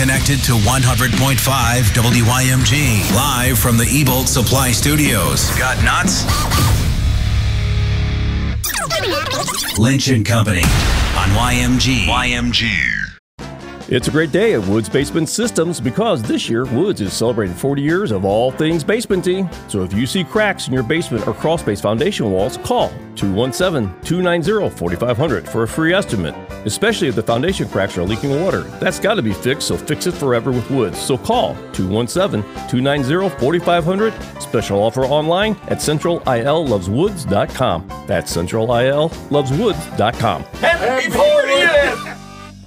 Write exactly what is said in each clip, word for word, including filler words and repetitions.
connected to one hundred point five W Y M G. Live from the Ebolt Supply Studios. Got nuts? Lynch and Company on Y M G. Y M G. It's a great day at Woods Basement Systems because this year Woods is celebrating forty years of all things basementing. So if you see cracks in your basement or crawl space foundation walls, call two one seven, two nine zero, four five zero zero for a free estimate. Especially if the foundation cracks are leaking water. That's got to be fixed, so fix it forever with Woods. So call two one seven, two nine zero, four five zero zero. Special offer online at central I L loves woods dot com. That's central I L loves woods dot com. Happy fortieth!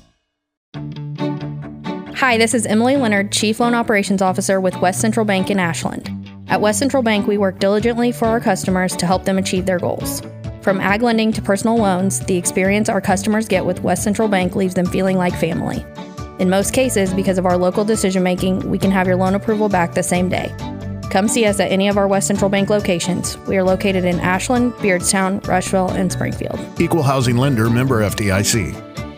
Hi, this is Emily Leonard, Chief Loan Operations Officer with West Central Bank in Ashland. At West Central Bank, we work diligently for our customers to help them achieve their goals. From ag lending to personal loans, the experience our customers get with West Central Bank leaves them feeling like family. In most cases, because of our local decision-making, we can have your loan approval back the same day. Come see us at any of our West Central Bank locations. We are located in Ashland, Beardstown, Rushville, and Springfield. Equal housing lender, member F D I C.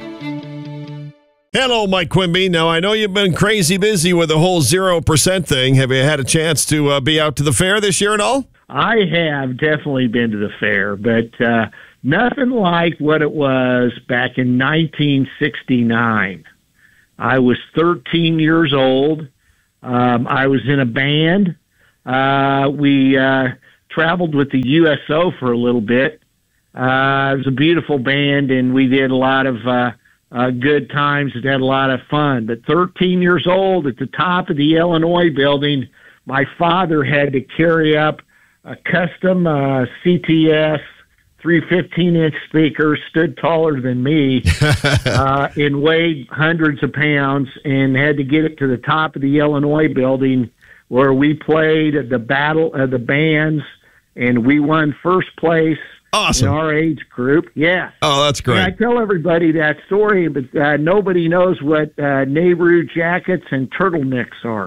Hello, Mike Quimby. Now, I know you've been crazy busy with the whole zero percent thing. Have you had a chance to uh, be out to the fair this year at all? I have definitely been to the fair, but uh, nothing like what it was back in nineteen sixty-nine. I was thirteen years old. Um, I was in a band. Uh, we uh, traveled with the U S O for a little bit. Uh, it was a beautiful band, and we did a lot of uh, uh, good times and had a lot of fun. But thirteen years old, at the top of the Illinois building, my father had to carry up a custom uh, C T S three fifteen-inch speakers, stood taller than me, uh, and weighed hundreds of pounds, and had to get it to the top of the Illinois building where we played at the battle of the bands, and we won first place. Awesome. In our age group. Yeah. Oh, that's great. And I tell everybody that story, but uh, nobody knows what uh, Nehru jackets and turtlenecks are.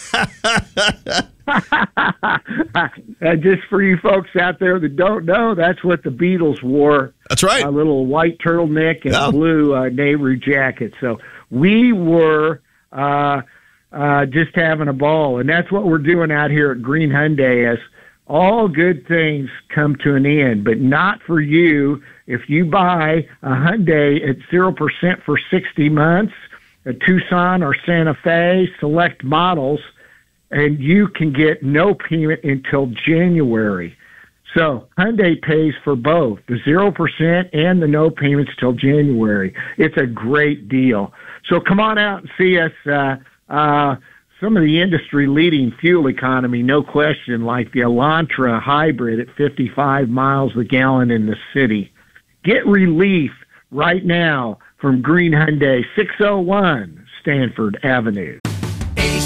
uh, just for you folks out there that don't know, that's what the Beatles wore. That's right. A little white turtleneck and Yeah. a blue uh, Nehru jacket. So we were uh, uh, just having a ball, and that's what we're doing out here at Green Hyundai. As all good things come to an end, but not for you. If you buy a Hyundai at zero percent for sixty months, a Tucson or Santa Fe, select models, and you can get no payment until January. So Hyundai pays for both, the zero percent and the no payments till January. It's a great deal. So come on out and see us. Uh, uh, Some of the industry-leading fuel economy, no question, like the Elantra hybrid at fifty-five miles a gallon in the city. Get relief right now from Green Hyundai, six oh one Stanford Avenue.